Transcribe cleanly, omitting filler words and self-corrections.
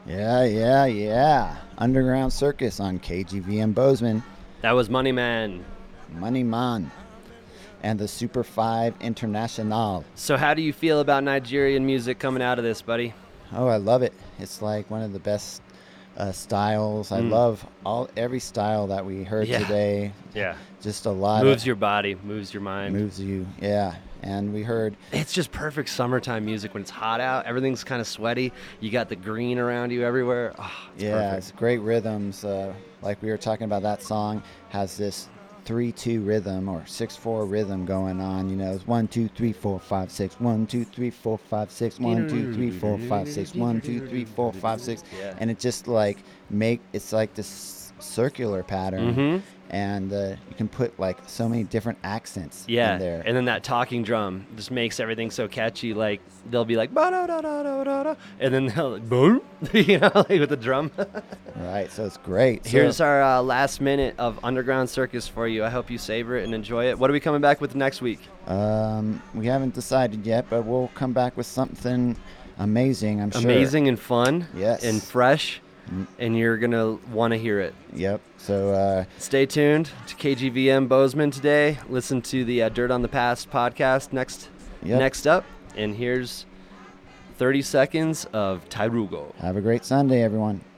Yeah. Underground Circus on KGVM Bozeman, That was Money Man. Money Man, and the Super 5 International. So how do you feel about Nigerian music coming out of this, buddy? Oh, I love it. It's like one of the best styles. I love every style that we heard today. Yeah. Just a lot. Moves your body, moves your mind. Moves you, yeah. And we heard... It's just perfect summertime music when it's hot out. Everything's kind of sweaty. You got the green around you everywhere. Oh, it's perfect. It's great rhythms. Like we were talking about, that song has this 3-2 rhythm or 6-4 rhythm going on. You know, it's 1 2 3 4 5 6 1 2 3 4 5 6 1 2 3 4 5 6 1 2 3 4 5 6, and it just like it's like this circular pattern. And you can put like so many different accents in there. And then that talking drum just makes everything so catchy. Like they'll be like ba-da-da-da-da-da-da, and then they'll like boom, like with the drum. Right, so it's great. Here's our last minute of Underground Circus for you. I hope you savor it and enjoy it. What are we coming back with next week? We haven't decided yet, but we'll come back with something amazing, I'm sure. Amazing and fun. Yes. And fresh. And you're going to want to hear it. Yep. So stay tuned to KGVM Bozeman today. Listen to the Dirt on the Past podcast next up. And here's 30 seconds of Tyrugo. Have a great Sunday, everyone.